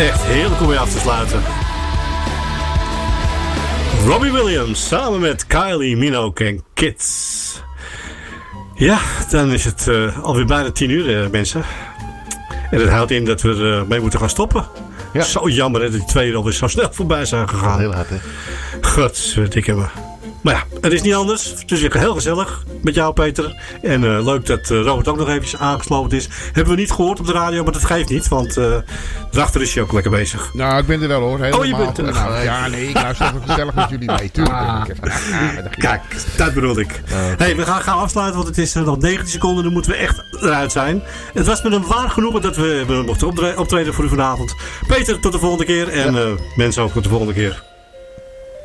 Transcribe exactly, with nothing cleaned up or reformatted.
Echt heerlijk om weer af te sluiten. Robbie Williams samen met Kylie Minogue en Kids. Ja, dan is het uh, alweer bijna tien uur, uh, mensen. En dat houdt in dat we er uh, mee moeten gaan stoppen. Ja. Zo jammer hè, dat die twee uur alweer zo snel voorbij zijn gegaan. Heel hard, hè? Godverdikke me. Maar ja, het is niet anders. Het is weer heel gezellig met jou, Peter. En uh, leuk dat uh, Robert ook nog eventjes aangesloten is. Hebben we niet gehoord op de radio, maar dat geeft niet. Want uh, daarachter is hij ook lekker bezig. Nou, ik ben er wel hoor. Helemaal. Oh, je bent er. Nou, ja, nee, ik luister even gezellig met jullie mee. Tuurlijk ben ik er. Ah, kijk, dat bedoel ik. Uh, hey, we gaan, gaan afsluiten, want het is uh, nog negentien seconden. Dan moeten we echt eruit zijn. Het was met een waar genoegen dat we, we mochten optreden voor u vanavond. Peter, tot de volgende keer. En ja. uh, mensen ook tot de volgende keer.